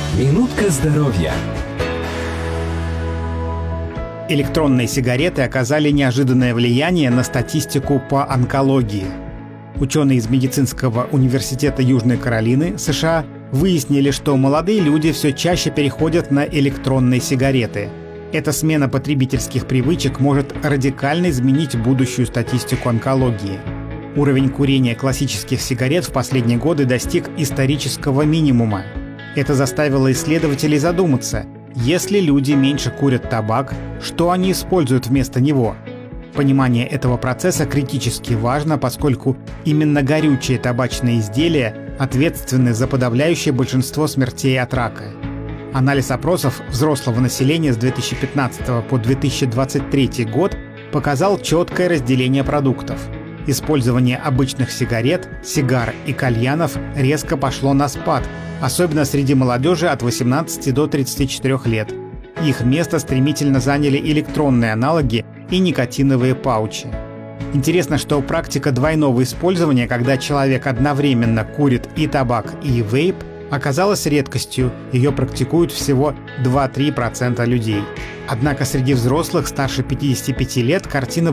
Минутка здоровья. Электронные сигареты оказали неожиданное влияние на статистику по онкологии. Ученые из медицинского университета Южной Каролины, США, выяснили, что молодые люди все чаще переходят на электронные сигареты. Эта смена потребительских привычек может радикально изменить будущую статистику онкологии. Уровень курения классических сигарет в последние годы достиг исторического минимума. Это заставило исследователей задуматься, если люди меньше курят табак, что они используют вместо него? Понимание этого процесса критически важно, поскольку именно горючие табачные изделия ответственны за подавляющее большинство смертей от рака. Анализ опросов взрослого населения с 2015 по 2023 год показал четкое разделение продуктов. Использование обычных сигарет, сигар и кальянов резко пошло на спад, особенно среди молодежи от 18 до 34 лет. Их место стремительно заняли электронные аналоги и никотиновые паучи. Интересно, что практика двойного использования, когда человек одновременно курит и табак, и вейп, оказалась редкостью, ее практикуют всего 2-3% людей. Однако среди взрослых старше 55 лет картина